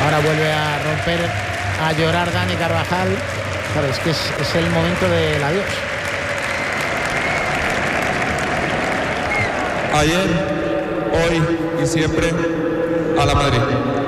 Ahora vuelve a romper, a llorar Dani Carvajal. Claro, es que es el momento del adiós. Ayer, hoy y siempre, a la Madrid.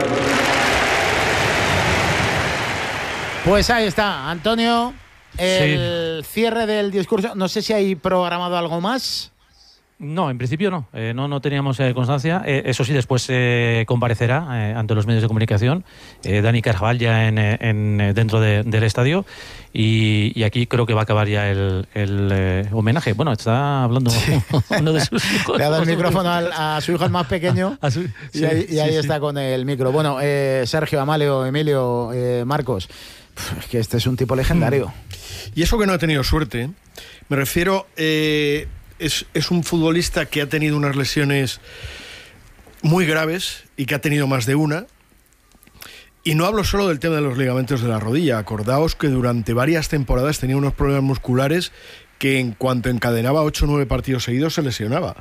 Pues ahí está, Antonio, el cierre del discurso. No sé si hay programado algo más. No, en principio no. No teníamos constancia. Eso sí, después comparecerá ante los medios de comunicación Dani Carvajal ya dentro del estadio. Y aquí creo que va a acabar ya el homenaje. Bueno, está hablando uno de sus hijos. Le ha dado el micrófono a su hijo, el más pequeño. Y ahí está con el micro. Bueno, Sergio, Amalio, Emilio, Marcos. Es que este es un tipo legendario. Y eso que no ha tenido suerte, ¿eh? Me refiero... Es un futbolista que ha tenido unas lesiones muy graves y que ha tenido más de una. Y no hablo solo del tema de los ligamentos de la rodilla. Acordaos que durante varias temporadas tenía unos problemas musculares que en cuanto encadenaba 8 o 9 partidos seguidos se lesionaba.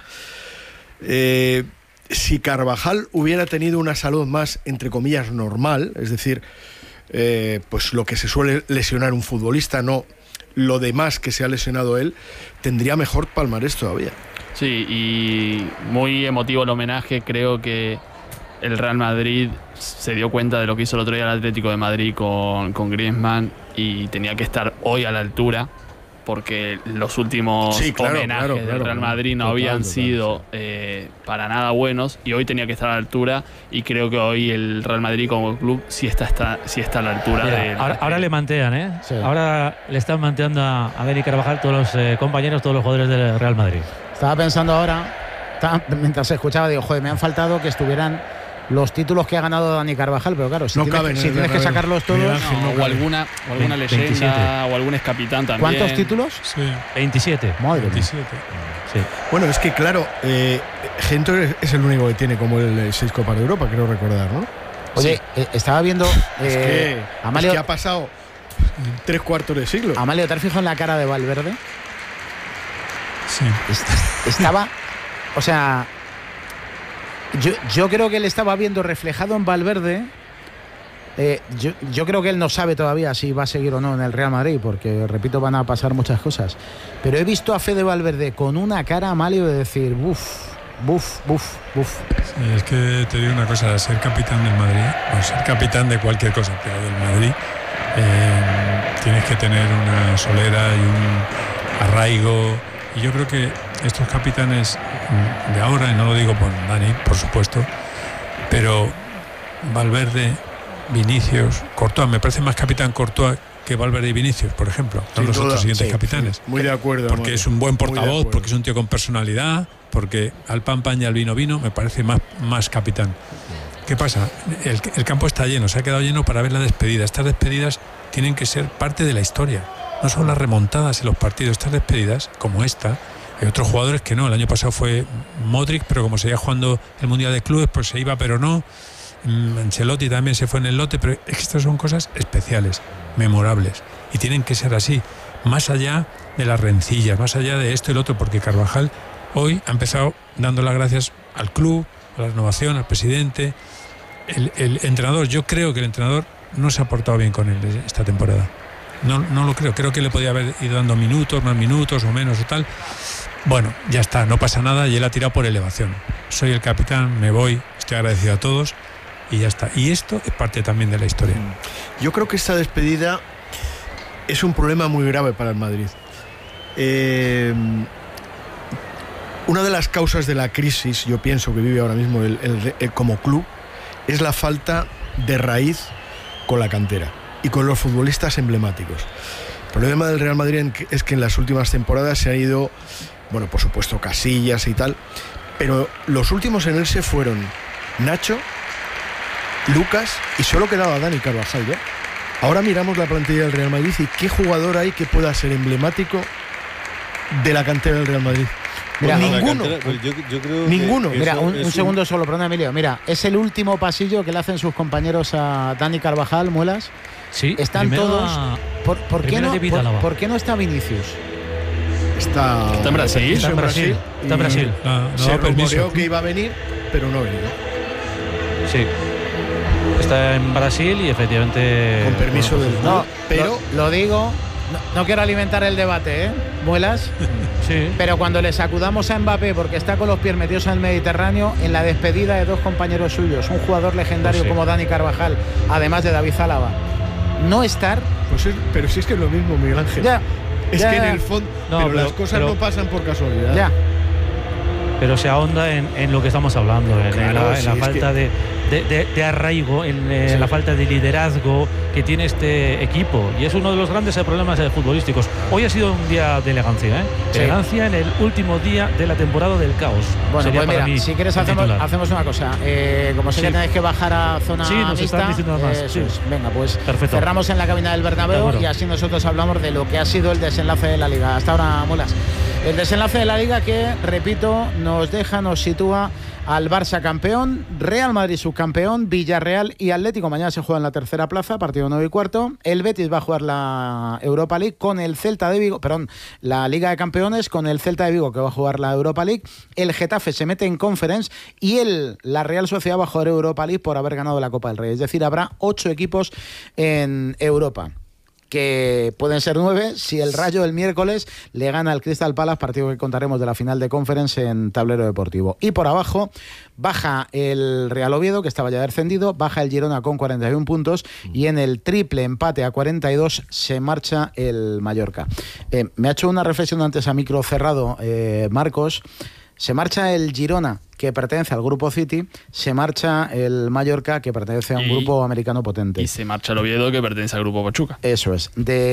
Si Carvajal hubiera tenido una salud más, entre comillas, normal, es decir, pues lo que se suele lesionar un futbolista, no lo demás que se ha lesionado él, tendría mejor palmarés todavía. Sí, y muy emotivo el homenaje. Creo que el Real Madrid se dio cuenta de lo que hizo el otro día el Atlético de Madrid con Griezmann y tenía que estar hoy a la altura, porque los últimos homenajes del Real Madrid no habían sido para nada buenos, y hoy tenía que estar a la altura, y creo que hoy el Real Madrid como club sí está a la altura. Mira, ahora le mantean, ¿eh? Sí. Ahora le están manteando a Dani Carvajal todos los compañeros, todos los jugadores del Real Madrid. Estaba pensando ahora, mientras se escuchaba, digo, joder, me han faltado que estuvieran los títulos que ha ganado Dani Carvajal, pero claro, si tienes que sacarlos todos... o alguna leyenda, 27. O algún excapitán también. ¿Cuántos títulos? Sí. 27. Madre 27. Sí. Bueno, es que claro, Gento es el único que tiene como el 6 Copas de Europa, creo recordar, ¿no? Oye, sí. Estaba viendo... Amalio, es que ha pasado 3/4 de siglo. Amalio, ¿te has fijado en la cara de Valverde? Sí. Estaba... O sea... Yo creo que él estaba viendo reflejado en Valverde. Yo creo que él no sabe todavía si va a seguir o no en el Real Madrid, porque, repito, van a pasar muchas cosas. Pero he visto a Fede Valverde con una cara, Amalio, de decir, buf. Sí, es que te digo una cosa, ser capitán del Madrid, o ser capitán de cualquier cosa, pero del Madrid, tienes que tener una solera y un arraigo. Y yo creo que estos capitanes de ahora, y no lo digo por Dani, por supuesto, pero Valverde, Vinicius, Courtois, me parece más capitán Courtois que Valverde y Vinicius, por ejemplo, son los otros siguientes capitanes. Sí, muy de acuerdo. Porque es un buen portavoz, porque es un tío con personalidad, porque al pan y al vino, me parece más capitán. ¿Qué pasa? El campo está lleno, se ha quedado lleno para ver la despedida. Estas despedidas tienen que ser parte de la historia. No son las remontadas en los partidos, estas despedidas, como esta. Hay otros jugadores que no. El año pasado fue Modric, pero como seguía jugando el Mundial de Clubes, pues se iba, pero no. Ancelotti también se fue en el lote, pero estas son cosas especiales, memorables, y tienen que ser así, más allá de las rencillas, más allá de esto y lo otro, porque Carvajal hoy ha empezado dando las gracias al club, a la renovación, al presidente, el entrenador. Yo creo que el entrenador no se ha portado bien con él esta temporada. No lo creo que le podía haber ido dando minutos, más minutos o menos o tal. Bueno, ya está, no pasa nada, y él ha tirado por elevación. Soy el capitán, me voy, estoy agradecido a todos y ya está. Y esto es parte también de la historia. Yo creo que esta despedida es un problema muy grave para el Madrid. Una de las causas de la crisis, yo pienso, que vive ahora mismo el como club, es la falta de raíz con la cantera y con los futbolistas emblemáticos. El problema del Real Madrid es que en las últimas temporadas se han ido, bueno, por supuesto, Casillas y tal, pero los últimos en irse fueron Nacho, Lucas, y solo quedaba Dani Carvajal ya. Ahora miramos la plantilla del Real Madrid y qué jugador hay que pueda ser emblemático de la cantera del Real Madrid. Mira, ninguno. Yo creo ninguno. Mira, un segundo solo, perdón, Emilio. Mira, es el último pasillo que le hacen sus compañeros a Dani Carvajal, Muelas. Sí, están todos. ¿Por qué no está Vinicius? Está en Brasil. Está en Brasil. Está en Brasil. Se rumoreó que iba a venir, pero no ha venido. Sí. está en Brasil y efectivamente... Con permiso del... No, pero... Lo digo, no quiero alimentar el debate, ¿eh? Muelas. Sí. Pero cuando le sacudamos a Mbappé porque está con los pies metidos en el Mediterráneo, en la despedida de dos compañeros suyos, un jugador legendario como Dani Carvajal, además de David Zálava, no estar... Pues pero sí es que es lo mismo, Miguel Ángel. Ya. Es que en el fondo... pero las cosas no pasan por casualidad. Ya. Pero se ahonda en lo que estamos hablando, en la falta de arraigo, en la falta de liderazgo que tiene este equipo. Y es uno de los grandes problemas futbolísticos. Hoy ha sido un día de elegancia, ¿eh? Sí. Elegancia en el último día de la temporada del caos. Bueno, pues mira, si quieres hacemos una cosa. Como sé que tenéis que bajar a zona nos mixta, están diciendo más. Venga, pues perfecto. Cerramos en la cabina del Bernabéu y así nosotros hablamos de lo que ha sido el desenlace de la Liga. Hasta ahora, Muelas. El desenlace de la Liga que, repito, nos sitúa al Barça campeón, Real Madrid subcampeón, Villarreal y Atlético. Mañana se juega en la tercera plaza, partido 9:15. El Betis va a jugar la Europa League con el Celta de Vigo, la Liga de Campeones con el Celta de Vigo, que va a jugar la Europa League. El Getafe se mete en Conference y la Real Sociedad va a jugar Europa League por haber ganado la Copa del Rey. Es decir, habrá 8 equipos en Europa, que pueden ser 9 si el Rayo el miércoles le gana al Crystal Palace, partido que contaremos de la final de Conference en Tablero Deportivo. Y por abajo baja el Real Oviedo, que estaba ya descendido, baja el Girona con 41 puntos y en el triple empate a 42 se marcha el Mallorca. Me ha hecho una reflexión antes a micro cerrado, Marcos. Se marcha el Girona, que pertenece al grupo City, se marcha el Mallorca, que pertenece a un grupo americano potente. Y se marcha el Oviedo, que pertenece al grupo Pachuca. Eso es.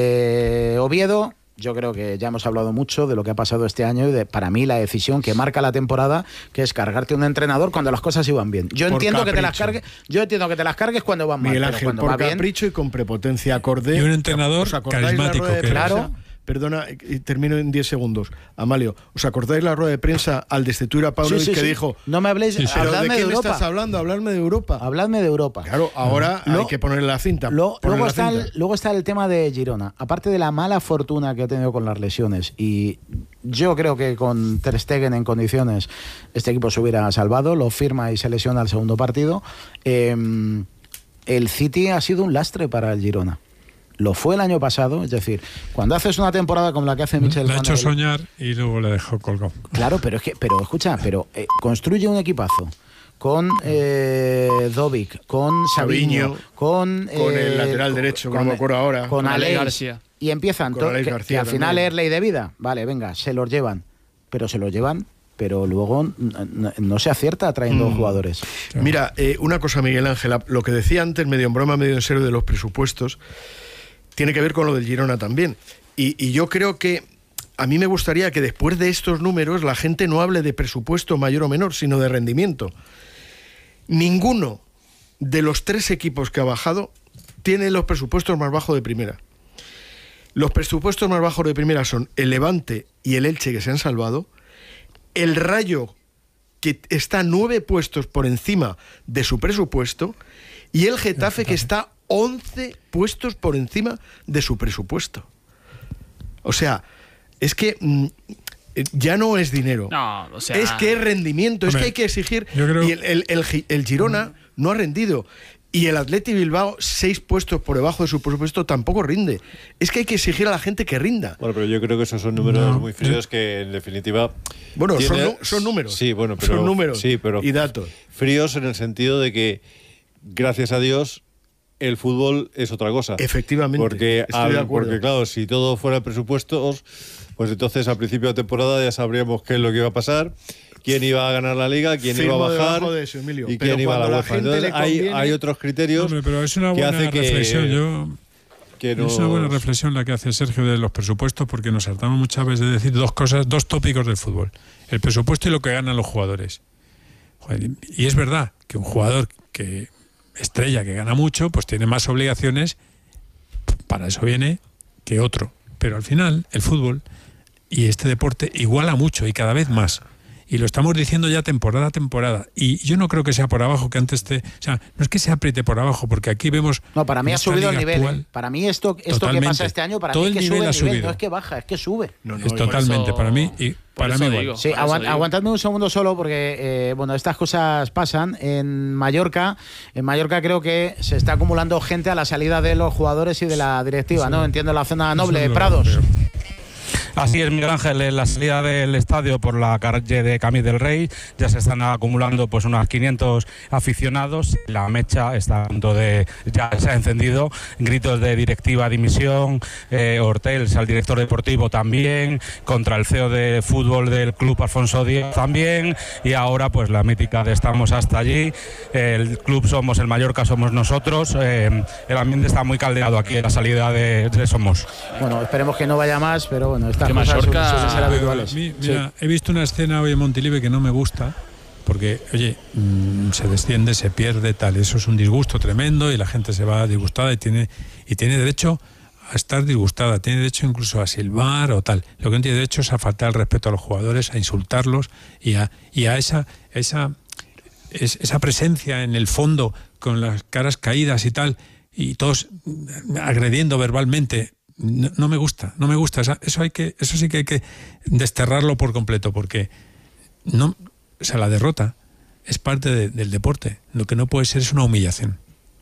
De Oviedo, yo creo que ya hemos hablado mucho de lo que ha pasado este año y para mí la decisión que marca la temporada, que es cargarte un entrenador cuando las cosas iban bien. Yo entiendo que te las cargues cuando van mal. Miguel Ángel, por capricho y con prepotencia acorde. Y un entrenador carismático. Claro. Perdona, y termino en 10 segundos. Amalio, ¿os acordáis la rueda de prensa al destituir a Paunovic que dijo... No me habléis... ¿Pero de qué me estás hablando? Hablarme de Europa. Habladme de Europa. Claro, ahora hay que ponerle la cinta. Luego está el tema de Girona. Aparte de la mala fortuna que ha tenido con las lesiones, y yo creo que con Ter Stegen en condiciones este equipo se hubiera salvado, lo firma y se lesiona al segundo partido. El City ha sido un lastre para el Girona. Lo fue el año pasado, es decir, cuando haces una temporada como la que hace Michel... Le ha hecho soñar y luego le dejó colgado. Claro, pero escucha, construye un equipazo con Dovic, con Savinho, con el lateral derecho, que no me acuerdo ahora, con Alex García. Y empiezan, que al final es ley de vida. Vale, venga, se los llevan, pero luego no se acierta trayendo jugadores. Claro. Mira, una cosa, Miguel Ángel, lo que decía antes, medio en broma, medio en serio, de los presupuestos, tiene que ver con lo del Girona también. Y yo creo que a mí me gustaría que después de estos números la gente no hable de presupuesto mayor o menor, sino de rendimiento. Ninguno de los 3 equipos que ha bajado tiene los presupuestos más bajos de primera. Los presupuestos más bajos de primera son el Levante y el Elche, que se han salvado, el Rayo, que está 9 puestos por encima de su presupuesto, y el Getafe, que está 11 puestos por encima de su presupuesto. O sea, es que ya no es dinero. No, o sea... Es que es rendimiento, es que hay que exigir. Y el Girona no ha rendido. Y el Athletic Bilbao, 6 puestos por debajo de su presupuesto, tampoco rinde. Es que hay que exigir a la gente que rinda. Bueno, pero yo creo que esos son números muy fríos que, en definitiva... Bueno, son números. Sí, bueno, pero... Son números y datos. Fríos en el sentido de que, gracias a Dios, el fútbol es otra cosa. Efectivamente, porque estoy de acuerdo. Porque, claro, si todo fuera presupuestos, pues entonces al principio de temporada ya sabríamos qué es lo que iba a pasar, quién iba a ganar la Liga, quién iba a bajar de eso, Emilio. y quién iba a la UEFA. Entonces hay otros criterios. Hombre, pero es una buena reflexión. Es una buena reflexión la que hace Sergio de los presupuestos, porque nos saltamos muchas veces de decir dos tópicos del fútbol: el presupuesto y lo que ganan los jugadores. Joder, y es verdad que un jugador que estrella, que gana mucho, pues tiene más obligaciones, para eso viene, que otro. Pero al final el fútbol y este deporte iguala mucho y cada vez más. Y lo estamos diciendo ya temporada a temporada. Y yo no creo que sea por abajo, que antes o sea, no es que se apriete por abajo, porque aquí vemos... No, para mí ha subido el nivel. Actual, para mí esto que pasa este año, para todo mí es que el nivel sube ha el nivel, subido. no es que baja, es que sube. Es totalmente, para mí... Y para mí igual. Sí, aguantadme un segundo solo porque bueno, estas cosas pasan. En Mallorca creo que se está acumulando gente a la salida de los jugadores y de la directiva, ¿no? Entiendo la zona noble de Prados. Así es, Miguel Ángel, en la salida del estadio por la calle de Camí del Rey ya se están acumulando pues unos 500 aficionados. La mecha está a punto de... ya se ha encendido, gritos de directiva, dimisión, Hortels, al director deportivo también, contra el CEO de fútbol del club Alfonso Díaz también, y ahora pues la mítica de estamos hasta allí, el club somos el Mallorca, somos nosotros, el ambiente está muy caldeado aquí en la salida de Somos. Bueno, esperemos que no vaya más, pero bueno, estas cosas Mallorca suelen ser habituales. Mira, he visto una escena hoy en Montilive que no me gusta, porque, oye, se desciende, se pierde, tal, eso es un disgusto tremendo y la gente se va disgustada y tiene derecho a estar disgustada, tiene derecho incluso a silbar o tal. Lo que no tiene derecho es a faltar el respeto a los jugadores, a insultarlos y a esa presencia en el fondo con las caras caídas y tal, y todos agrediendo verbalmente. No me gusta. Eso sí que hay que desterrarlo por completo, porque la derrota es parte del deporte. Lo que no puede ser es una humillación.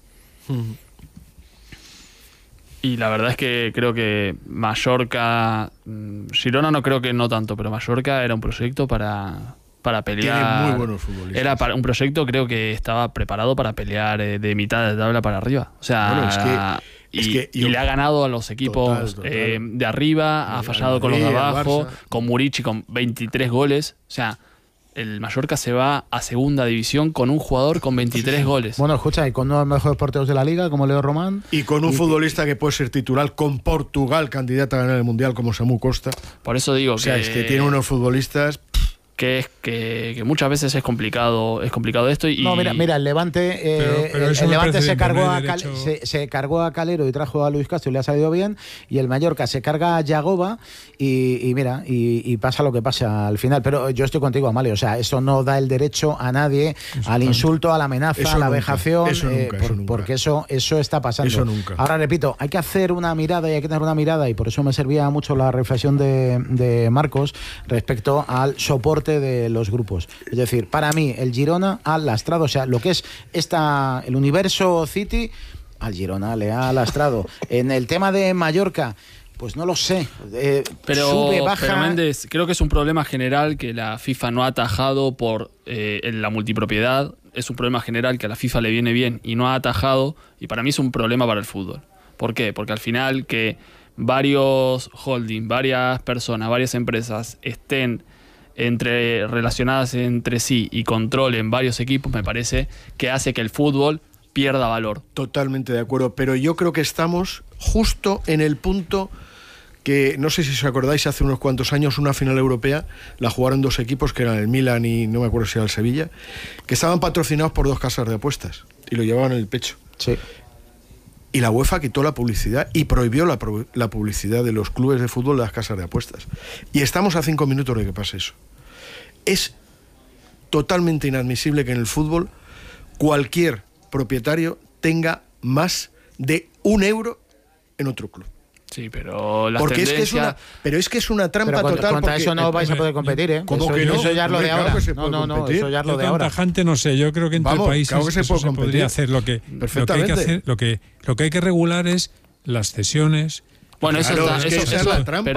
Y la verdad es que creo que Mallorca, Girona no creo que no tanto, pero Mallorca era un proyecto para pelear. Tiene muy buenos futbolistas. Era un proyecto, creo que estaba preparado para pelear de mitad de tabla para arriba. O sea, bueno, y le ha ganado a los equipos total. de arriba, ha fallado con los de abajo, con Murici con 23 goles. O sea, el Mallorca se va a segunda división con un jugador con 23 goles. Bueno, escucha, y con uno de los mejores porteros de la liga, como Leo Román. Y con un futbolista que puede ser titular con Portugal, candidato a ganar el Mundial, como Samu Costa. Por eso digo es que tiene unos futbolistas... que muchas veces es complicado esto y no, mira, el Levante el Levante se cargó a Calero y trajo a Luis Castro y le ha salido bien, y el Mallorca se carga a Yagoba y pasa lo que pasa al final. Pero yo estoy contigo, Amalio, o sea, eso no da el derecho a nadie al insulto, a la amenaza, a la vejación, porque eso está pasando. Eso nunca. Ahora repito, hay que hacer una mirada y hay que tener una mirada, y por eso me servía mucho la reflexión de Marcos respecto al soporte de los grupos. Es decir, para mí el Girona ha lastrado, o sea, lo que es el universo City, al Girona le ha lastrado. En el tema de Mallorca, pues no lo sé, sube, baja. Pero Méndez, creo que es un problema general que la FIFA no ha atajado por la multipropiedad. Es un problema general que a la FIFA le viene bien y no ha atajado, y para mí es un problema para el fútbol. ¿Por qué? Porque al final que varios holding, varias personas, varias empresas estén relacionadas entre sí y controlen varios equipos, me parece que hace que el fútbol pierda valor. Totalmente de acuerdo, pero yo creo que estamos justo en el punto que, no sé si os acordáis, hace unos cuantos años una final europea la jugaron dos equipos, que eran el Milan y no me acuerdo si era el Sevilla, que estaban patrocinados por dos casas de apuestas y lo llevaban en el pecho. Sí. Y la UEFA quitó la publicidad y prohibió la publicidad de los clubes de fútbol de las casas de apuestas. Y estamos a 5 minutos de que pase eso. Es totalmente inadmisible que en el fútbol cualquier propietario tenga más de €1 en otro club. Sí, pero las porque tendencias... es que es una trampa total. Contra porque eso no vais a poder competir, ¿eh? ¿Cómo que no? Eso ya es lo de Claro ahora. que se puede competir. Eso ya es lo de Tan ahora. tajante no sé, yo creo que entre países claro que se eso puede competir. podría hacer. Lo que hay que hacer, lo que hay que regular es las cesiones. Bueno, Claro, esa es la trampa. Pero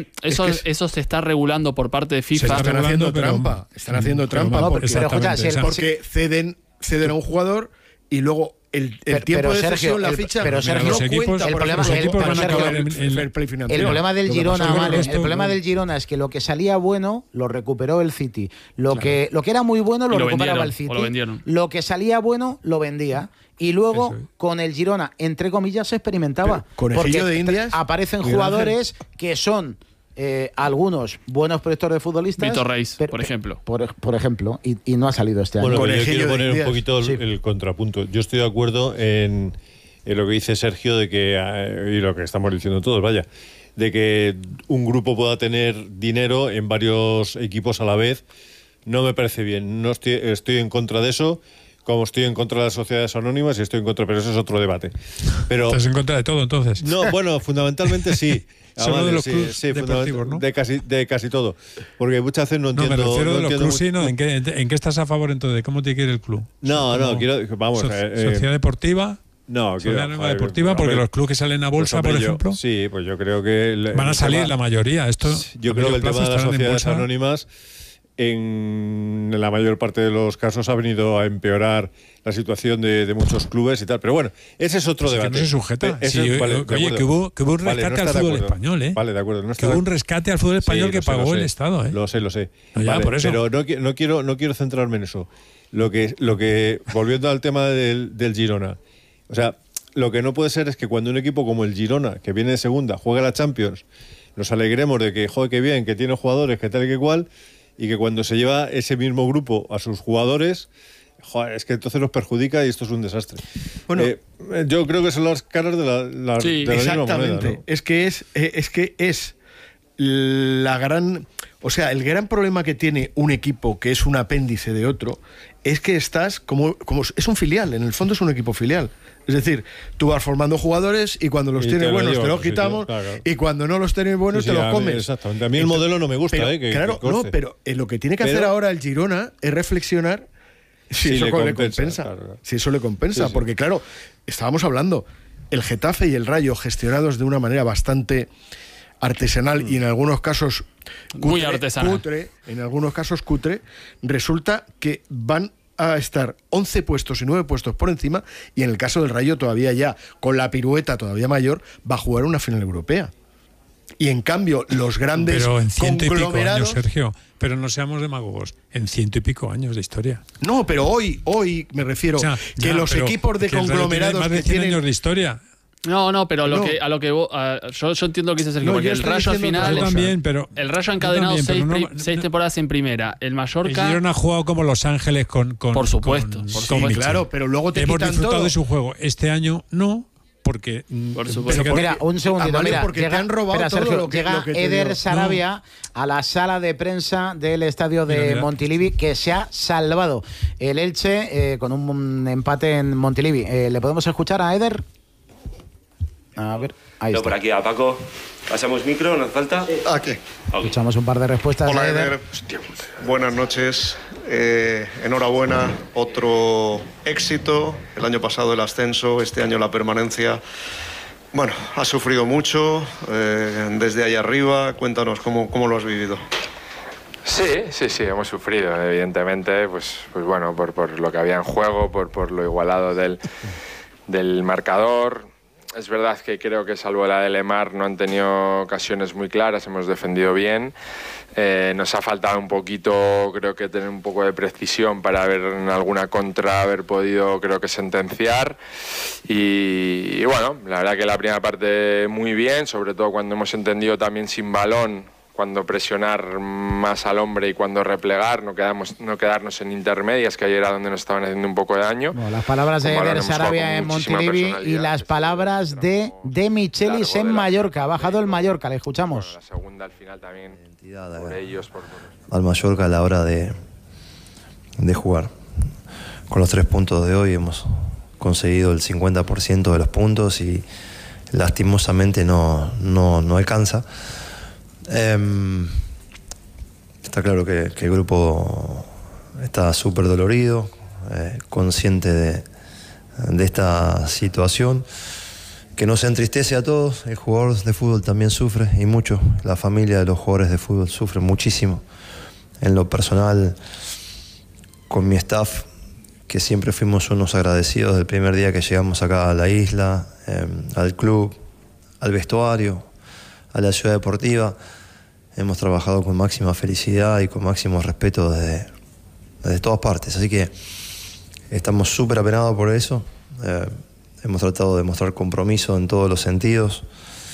eso se está regulando por parte de FIFA. está Están haciendo pero- trampa. Están haciendo trampa No, porque, pero escucha, si el- porque ceden a un jugador y luego el tiempo de Sergio, cesión, la ficha, pero Sergio, los equipos- cuenta, el por problema- ejemplo, el problema- para Sergio, acabar el fair play financiero. El problema del Lo que Girona, pasó con vale, esto, el problema del Girona es que lo que salía bueno lo recuperó el City. Lo que era muy bueno lo Y lo recuperaba vendieron, el City. o lo vendieron. Lo que salía bueno lo vendía. Y luego, Eso es. con el Girona, entre comillas, se experimentaba. Pero, conejillo porque de Indias, aparecen Miguel jugadores que son algunos buenos proyectos de futbolistas. Víctor Reis, por ejemplo. Por ejemplo, y no ha salido este año. Bueno, pero yo Conejillo quiero de poner un Indias. poquito Sí. el contrapunto. Yo estoy de acuerdo en lo que dice Sergio de que, y lo que estamos diciendo todos, vaya, de que un grupo pueda tener dinero en varios equipos a la vez, no me parece bien. No estoy en contra de eso, como estoy en contra de las sociedades anónimas y estoy en contra, pero eso es otro debate. Pero ¿estás en contra de todo entonces? no, bueno, fundamentalmente sí. Solo de los clubes deportivos, ¿no? De casi todo. Porque muchas veces no entiendo. No, me refiero de los clubes, mucho. sí, ¿no? ¿En qué estás a favor entonces? ¿De cómo te quiere el club? No, vamos. Sociedad deportiva. No, sociedad deportiva, porque los clubes que salen a bolsa, por ejemplo. Sí, pues yo creo que van a salir la mayoría. Yo creo que el tema de las sociedades anónimas, en la mayor parte de los casos, ha venido a empeorar la situación de muchos clubes y tal. Pero bueno, ese es otro debate. Que no se sujeta. Oye, que hubo un rescate al fútbol español, ¿eh? Vale, de acuerdo. Que hubo un rescate al fútbol español que pagó el Estado, ¿eh? Lo sé. No, ya, vale, por eso. Pero no quiero centrarme en eso. Lo que volviendo al tema del Girona, o sea, lo que no puede ser es que cuando un equipo como el Girona, que viene de segunda, juega la Champions, nos alegremos de que, joder, qué bien, que tiene jugadores, que tal y que cual, y que cuando se lleva ese mismo grupo a sus jugadores, joder, es que entonces los perjudica y esto es un desastre. Bueno, yo creo que son las caras de la exactamente. Misma moneda, ¿no? Es que es la gran, o sea, el gran problema que tiene un equipo que es un apéndice de otro es que estás como es un filial, en el fondo es un equipo filial. Es decir, tú vas formando jugadores y cuando los tienes buenos te los quitamos, claro. Y cuando no los tienes buenos te los comes. Exactamente. A mí el modelo no me gusta. Claro, pero lo que tiene que hacer ahora el Girona es reflexionar si eso le compensa. Claro. Si eso le compensa. Sí. Porque claro, estábamos hablando, el Getafe y el Rayo gestionados de una manera bastante artesanal y en algunos casos muy artesanal. En algunos casos cutre, resulta que van a estar 11 puestos y 9 puestos por encima, y en el caso del Rayo todavía ya, con la pirueta todavía mayor, va a jugar una final europea. Y en cambio, los grandes pero en 100 y pico años, Sergio, pero no seamos demagogos, en 100 y pico años de historia. No, pero hoy me refiero que los equipos de conglomerados más de 100 años de historia. No, pero yo entiendo lo que dice Sergio, porque el Rayo al final también, pero el Rayo ha encadenado 6 temporadas en primera. El Mallorca. El Girona ha jugado como Los Ángeles con por supuesto, claro, pero luego te hemos quitan disfrutado todo. De su juego. Este año no. Porque, por supuesto. Mira, un segundito, mira, porque te han robado todo Sergio, lo que Eder Sarabia a la sala de prensa del estadio de Montilivi, que se ha salvado el Elche con un empate en Montilivi. ¿Le podemos escuchar a Eder? A ver, ahí está. Por aquí a Paco. ¿Pasamos micro? ¿No hace falta? Aquí. Escuchamos un par de respuestas. Hola, Eder. Buenas noches. Enhorabuena. Otro éxito. El año pasado el ascenso, este año la permanencia. Bueno, has sufrido mucho desde ahí arriba. Cuéntanos cómo lo has vivido. Sí, hemos sufrido, evidentemente, pues bueno, por lo que había en juego, por lo igualado del marcador. Es verdad que creo que salvo la de Lemar no han tenido ocasiones muy claras, hemos defendido bien. Nos ha faltado un poquito, creo que tener un poco de precisión para haber en alguna contra haber podido, creo que sentenciar. Y bueno, la verdad que la primera parte muy bien, sobre todo cuando hemos entendido también sin balón, cuando presionar más al hombre y cuando replegar, no quedarnos en intermedias, que ayer era donde nos estaban haciendo un poco de daño. Bueno, las palabras de Eder Sarabia en Montilivi y las palabras de Michelis en Mallorca. Ha bajado el Mallorca, le escuchamos. Bueno, la segunda al final también por ellos. Al Mallorca a la hora de jugar. Con los 3 puntos de hoy hemos conseguido el 50% de los puntos y lastimosamente no alcanza. Está claro que el grupo está súper dolorido, consciente de esta situación, que nos entristece a todos. El jugador de fútbol también sufre, y mucho. La familia de los jugadores de fútbol sufre muchísimo. En lo personal, con mi staff, que siempre fuimos unos agradecidos del primer día que llegamos acá a la isla, al club, al vestuario, a la ciudad deportiva. Hemos trabajado con máxima felicidad y con máximo respeto desde todas partes, así que estamos súper apenados por eso. Hemos tratado de mostrar compromiso en todos los sentidos.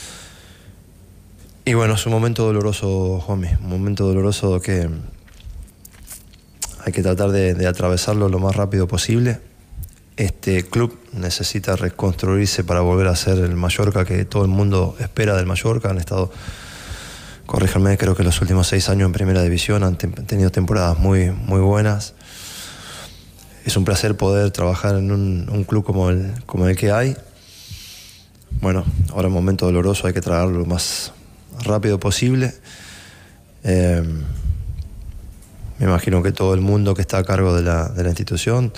Y bueno, es un momento doloroso, Juanmi, un momento doloroso que hay que tratar de atravesarlo lo más rápido posible. Este club necesita reconstruirse para volver a ser el Mallorca que todo el mundo espera del Mallorca. Han estado corríjanme, creo que los últimos 6 años en Primera División han tenido temporadas muy, muy buenas. Es un placer poder trabajar en un club como el que hay. Bueno, ahora es un momento doloroso, hay que trabajarlo lo más rápido posible. Me imagino que todo el mundo que está a cargo de la institución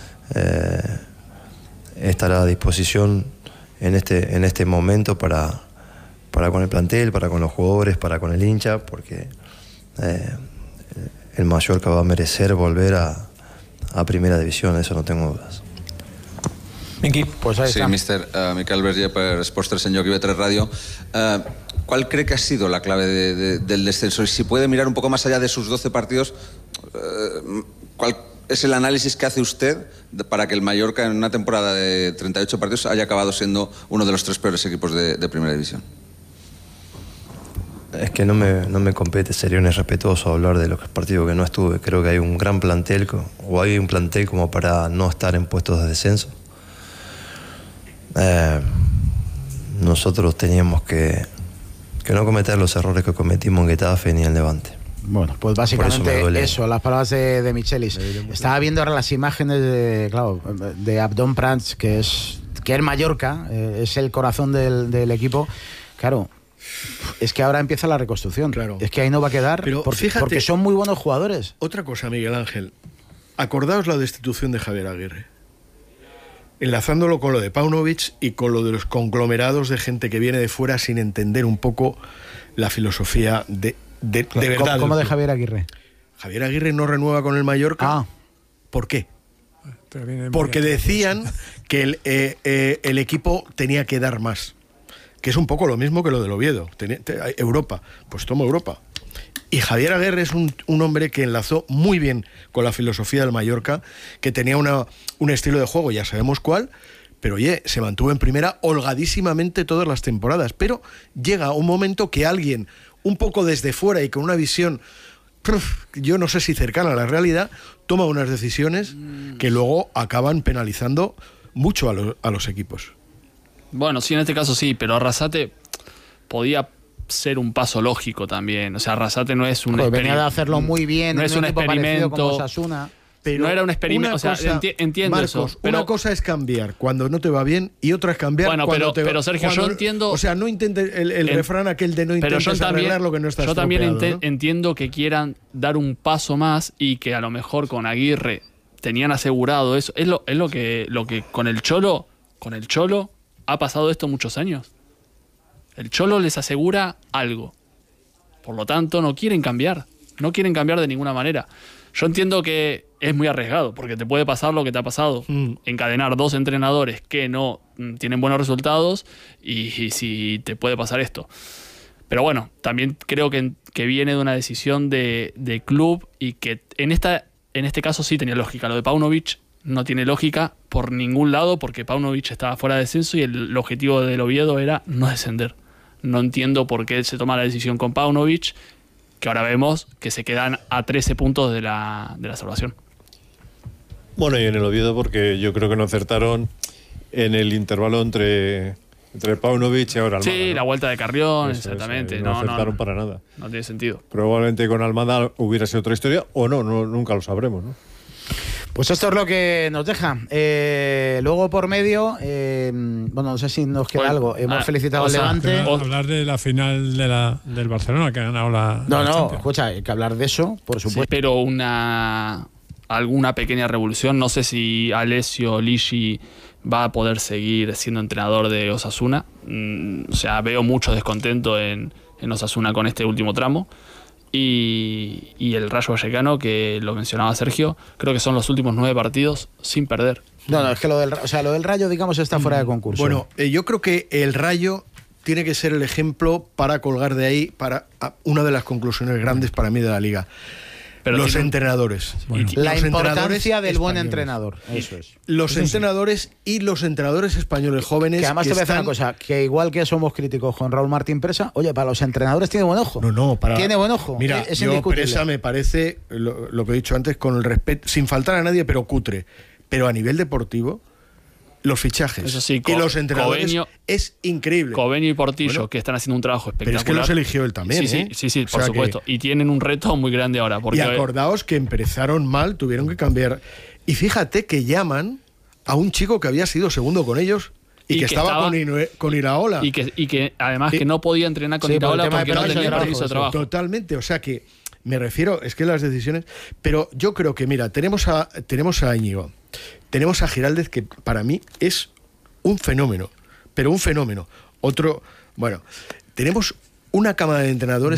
estará a disposición en este momento para con el plantel, para con los jugadores, para con el hincha, porque el Mallorca va a merecer volver a Primera División, eso no tengo dudas. Pues ahí está. Sí, mister. Miquel Verger per Esports 3 en Lloc i B3 Radio. ¿Cuál cree que ha sido la clave del descenso? Y si puede mirar un poco más allá de sus 12 partidos, ¿cuál es el análisis que hace usted para que el Mallorca en una temporada de 38 partidos haya acabado siendo uno de los 3 peores equipos de Primera División? Es que no me compete, sería un irrespetuoso hablar de los partidos que no estuve. Creo que hay un gran plantel, o hay un plantel como para no estar en puestos de descenso. Nosotros teníamos que no cometer los errores que cometimos en Getafe ni en Levante. Bueno, pues básicamente eso, las palabras de Michelis. Estaba viendo ahora las imágenes de Abdón Prats, que es Mallorca, es el corazón del equipo. Claro, es que ahora empieza la reconstrucción. Claro. Es que ahí no va a quedar, pero porque son muy buenos jugadores. Otra cosa, Miguel Ángel. Acordaos la destitución de Javier Aguirre, enlazándolo con lo de Paunovic y con lo de los conglomerados de gente que viene de fuera sin entender un poco la filosofía de verdad. ¿Cómo de Javier Aguirre? Javier Aguirre no renueva con el Mallorca. ¿Por qué? Porque decían que el equipo tenía que dar más, que es un poco lo mismo que lo del Oviedo. Europa, pues toma Europa. Y Javier Aguirre es un hombre que enlazó muy bien con la filosofía del Mallorca, que tenía un estilo de juego, ya sabemos cuál, pero oye, se mantuvo en primera holgadísimamente todas las temporadas. Pero llega un momento que alguien, un poco desde fuera y con una visión, yo no sé si cercana a la realidad, toma unas decisiones que luego acaban penalizando mucho a los equipos. Bueno, sí, en este caso sí, pero Arrasate podía ser un paso lógico también. O sea, Arrasate no es un experimento. Venía de hacerlo muy bien, no es un experimento como Osasuna. Pero no era un experimento. O sea, entiendo Marcos, eso. Pero una cosa es cambiar cuando no te va bien y otra es cambiar cuando te va bien. Pero Sergio, yo entiendo. O sea, no intentes el refrán aquel de no intentes arreglar lo que no estás estropeado. Yo también ¿no? entiendo que quieran dar un paso más y que a lo mejor con Aguirre tenían asegurado eso. Es lo que con el Cholo ha pasado esto muchos años. El Cholo les asegura algo. Por lo tanto, no quieren cambiar. No quieren cambiar de ninguna manera. Yo entiendo que es muy arriesgado, porque te puede pasar lo que te ha pasado. Encadenar 2 entrenadores que no tienen buenos resultados y si te puede pasar esto. Pero bueno, también creo que viene de una decisión de club y que en este caso sí tenía lógica. Lo de Paunovic no tiene lógica por ningún lado, porque Paunovic estaba fuera de descenso y el objetivo del Oviedo era no descender. No entiendo por qué se toma la decisión con Paunovic, que ahora vemos que se quedan a 13 puntos de la salvación. Bueno, y en el Oviedo porque yo creo que no acertaron en el intervalo entre Paunovic y ahora Almada. Sí, ¿no? la vuelta de Carrión, exactamente. No acertaron para nada. No tiene sentido. Probablemente con Almada hubiera sido otra historia, o no, nunca lo sabremos, ¿no? Pues esto es lo que nos deja. Luego por medio, bueno, no sé si nos queda algo. Hemos felicitado al Levante. Hablar de la final del Barcelona, que ha ganado la No, escucha, hay que hablar de eso, por supuesto. Sí, pero alguna pequeña revolución. No sé si Alessio Ligi va a poder seguir siendo entrenador de Osasuna. O sea, veo mucho descontento en Osasuna con este último tramo. Y el Rayo Vallecano, que lo mencionaba Sergio, creo que son los últimos 9 partidos sin perder. No, es que lo del Rayo, digamos, está fuera de concurso. Bueno, yo creo que el Rayo tiene que ser el ejemplo para colgar de ahí para una de las conclusiones grandes para mí de la Liga. Pero los entrenadores. Bueno. La importancia del buen entrenador. Eso es. Los entrenadores y los entrenadores españoles jóvenes. Que además te voy a decir una cosa, que igual que somos críticos con Raúl Martín Presa, oye, para los entrenadores tiene buen ojo. Tiene buen ojo. Mira, yo Presa me parece, lo que he dicho antes, con el respeto, sin faltar a nadie, pero cutre. Pero a nivel deportivo, los fichajes Eso sí, y los entrenadores es increíble. Cobeño y Portillo, que están haciendo un trabajo espectacular. Pero es que los eligió él también, Sí, por supuesto. Y tienen un reto muy grande ahora. Porque y acordaos que empezaron mal, tuvieron que cambiar. Y fíjate que llaman a un chico que había sido segundo con ellos y que estaba con Iraola. Y que además que no podía entrenar con Iraola porque no tenía permiso de trabajo. Totalmente, o sea que me refiero, es que las decisiones... Pero yo creo que, mira, tenemos a Íñigo, tenemos a Giraldez, que para mí es un fenómeno, pero un fenómeno. Otro, bueno, tenemos una cámara de entrenadores